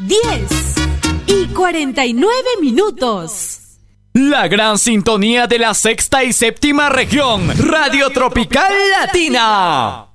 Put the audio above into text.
10:49. La gran sintonía de la sexta y séptima región, Radio Tropical Latina.